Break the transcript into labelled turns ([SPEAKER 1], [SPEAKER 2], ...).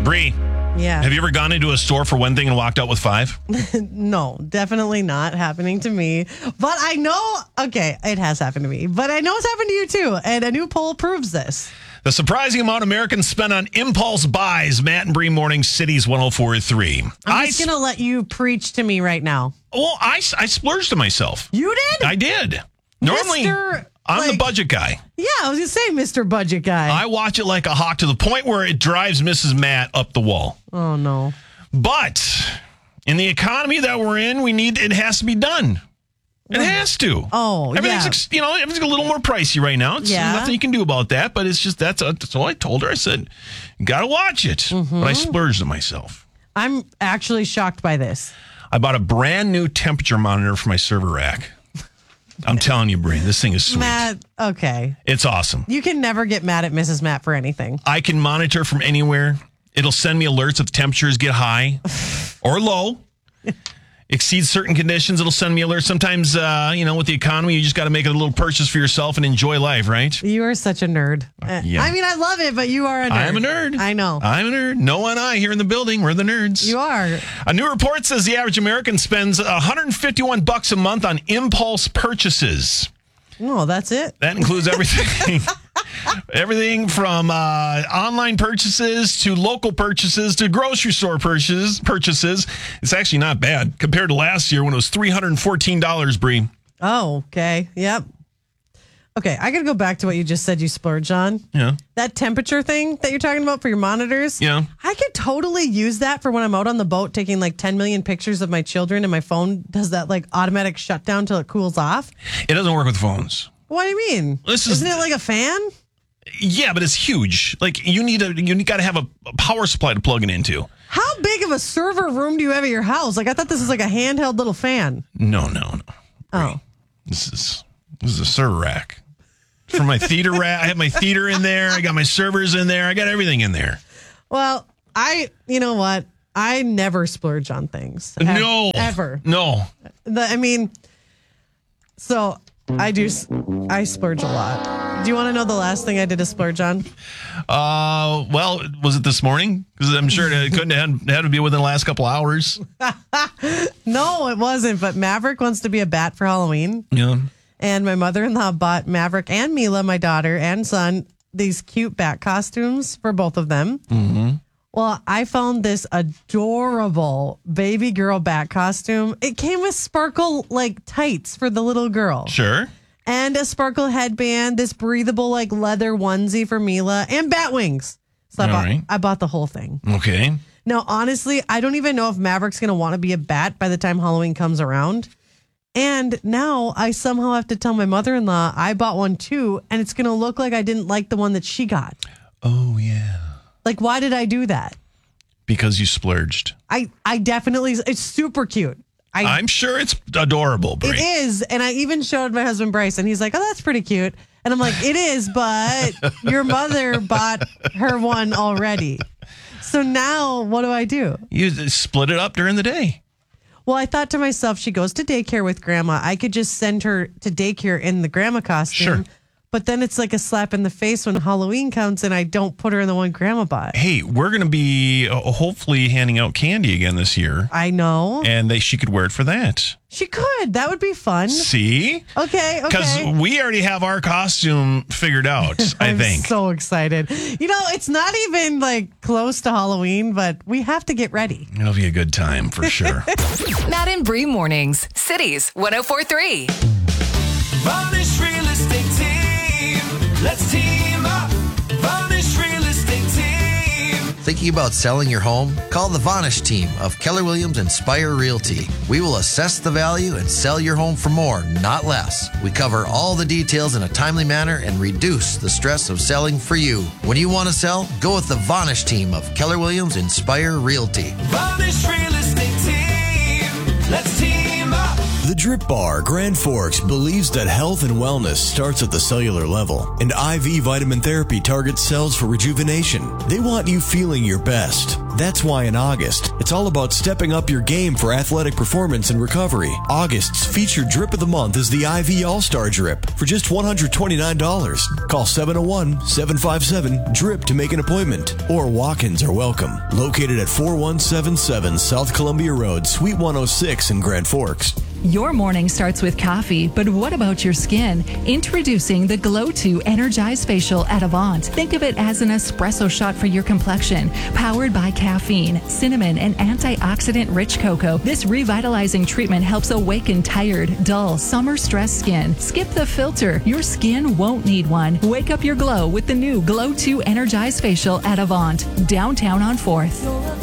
[SPEAKER 1] Bree,
[SPEAKER 2] Yeah.
[SPEAKER 1] have you ever gone into a store for one thing and walked out with 5?
[SPEAKER 2] No, definitely not happening to me. But I know, okay, it has happened to me, but I know it's happened to you too. And a new poll proves this.
[SPEAKER 1] The surprising amount Americans spend on impulse buys. Matt and Bree Morning Cities 104.3.
[SPEAKER 2] I'm just going to let you preach to me right now.
[SPEAKER 1] Well, I splurged to myself.
[SPEAKER 2] You did?
[SPEAKER 1] I did. Normally, I'm the budget guy.
[SPEAKER 2] Yeah, I was going to say Mr. Budget Guy.
[SPEAKER 1] I watch it like a hawk to the point where it drives Mrs. Matt up the wall.
[SPEAKER 2] Oh, no.
[SPEAKER 1] But in the economy that we're in, it has to be done. It has to.
[SPEAKER 2] Oh,
[SPEAKER 1] everything's everything's a little more pricey right now. It's nothing you can do about that. But it's just that's all I told her. I said, you got to watch it.
[SPEAKER 2] Mm-hmm.
[SPEAKER 1] But I splurged on myself.
[SPEAKER 2] I'm actually shocked by this.
[SPEAKER 1] I bought a brand new temperature monitor for my server rack. I'm telling you, Bree, this thing is sweet.
[SPEAKER 2] Matt, okay.
[SPEAKER 1] It's awesome.
[SPEAKER 2] You can never get mad at Mrs. Matt for anything.
[SPEAKER 1] I can monitor from anywhere. It'll send me alerts if temperatures get high or low. Exceeds certain conditions, it'll send me alerts. Sometimes, with the economy, you just got to make a little purchase for yourself and enjoy life, right?
[SPEAKER 2] You are such a nerd.
[SPEAKER 1] Yeah.
[SPEAKER 2] I mean, I love it, but you are a nerd.
[SPEAKER 1] I am a nerd.
[SPEAKER 2] I know.
[SPEAKER 1] I'm a nerd. Noah and I here in the building, we're the nerds.
[SPEAKER 2] You are.
[SPEAKER 1] A new report says the average American spends $151 a month on impulse purchases.
[SPEAKER 2] Oh, that's it?
[SPEAKER 1] That includes everything. Everything from online purchases to local purchases to grocery store purchases. It's actually not bad compared to last year when it was $314, Bree.
[SPEAKER 2] Oh, okay. Yep. Okay, I got to go back to what you just said you splurged on.
[SPEAKER 1] Yeah.
[SPEAKER 2] That temperature thing that you're talking about for your monitors.
[SPEAKER 1] Yeah.
[SPEAKER 2] I could totally use that for when I'm out on the boat taking like 10 million pictures of my children and my phone does that like automatic shutdown till it cools off.
[SPEAKER 1] It doesn't work with phones.
[SPEAKER 2] What do you mean? Isn't it like a fan?
[SPEAKER 1] Yeah, but it's huge. Like you got to have a power supply to plug it into.
[SPEAKER 2] How big of a server room do you have at your house? Like I thought this was like a handheld little fan.
[SPEAKER 1] No.
[SPEAKER 2] Oh.
[SPEAKER 1] This is a server rack. For my theater rack, I have my theater in there. I got my servers in there. I got everything in there.
[SPEAKER 2] Well, you know what? I never splurge on things.
[SPEAKER 1] No.
[SPEAKER 2] Ever.
[SPEAKER 1] No.
[SPEAKER 2] So I splurge a lot. Do you want to know the last thing I did a splurge on?
[SPEAKER 1] Well, was it this morning? Because I'm sure it couldn't have had to be within the last couple hours.
[SPEAKER 2] No, it wasn't. But Maverick wants to be a bat for Halloween.
[SPEAKER 1] Yeah.
[SPEAKER 2] And my mother-in-law bought Maverick and Mila, my daughter and son, these cute bat costumes for both of them.
[SPEAKER 1] Mm-hmm.
[SPEAKER 2] Well, I found this adorable baby girl bat costume. It came with sparkle like tights for the little girl.
[SPEAKER 1] Sure.
[SPEAKER 2] And a sparkle headband, this breathable like leather onesie for Mila, and bat wings. So I bought the whole thing.
[SPEAKER 1] Okay.
[SPEAKER 2] Now, honestly, I don't even know if Maverick's going to want to be a bat by the time Halloween comes around. And now I somehow have to tell my mother-in-law I bought one too, and it's going to look like I didn't like the one that she got.
[SPEAKER 1] Oh, yeah.
[SPEAKER 2] Like, why did I do that?
[SPEAKER 1] Because you splurged.
[SPEAKER 2] I definitely, it's super cute.
[SPEAKER 1] I'm sure it's adorable, Brie.
[SPEAKER 2] It is. And I even showed my husband Bryce, and he's like, oh, that's pretty cute. And I'm like, it is, but your mother bought her one already. So now what do?
[SPEAKER 1] You split it up during the day.
[SPEAKER 2] Well, I thought to myself, she goes to daycare with grandma. I could just send her to daycare in the grandma costume.
[SPEAKER 1] Sure.
[SPEAKER 2] But then it's like a slap in the face when Halloween comes and I don't put her in the one grandma bought.
[SPEAKER 1] Hey, we're going to be hopefully handing out candy again this year.
[SPEAKER 2] I know.
[SPEAKER 1] And she could wear it for that.
[SPEAKER 2] She could. That would be fun.
[SPEAKER 1] See?
[SPEAKER 2] Okay.
[SPEAKER 1] Because we already have our costume figured out, I think.
[SPEAKER 2] I'm so excited. It's not even like close to Halloween, but we have to get ready.
[SPEAKER 1] It'll be a good time for sure.
[SPEAKER 3] Matt and Bree Mornings, Cities 104.3.
[SPEAKER 4] Varnish Real Estate Team. Let's team up. Varnish Real Estate Team.
[SPEAKER 5] Thinking about selling your home? Call the Varnish team of Keller Williams Inspire Realty. We will assess the value and sell your home for more, not less. We cover all the details in a timely manner and reduce the stress of selling for you. When you want to sell, go with the Varnish team of Keller Williams Inspire Realty.
[SPEAKER 4] Varnish Real Estate Team. Let's team up.
[SPEAKER 6] The Drip Bar Grand Forks believes that health and wellness starts at the cellular level, and IV vitamin therapy targets cells for rejuvenation. They want you feeling your best. That's why in August, it's all about stepping up your game for athletic performance and recovery. August's featured drip of the month is the IV All-Star Drip for just $129. Call 701-757-DRIP to make an appointment, or walk-ins are welcome. Located at 4177 South Columbia Road, Suite 106 in Grand Forks.
[SPEAKER 7] Your morning starts with coffee, but what about your skin? Introducing the Glow 2 Energize Facial at Avant. Think of it as an espresso shot for your complexion. Powered by caffeine, cinnamon, and antioxidant-rich cocoa, this revitalizing treatment helps awaken tired, dull, summer-stressed skin. Skip the filter. Your skin won't need one. Wake up your glow with the new Glow 2 Energize Facial at Avant, downtown on 4th.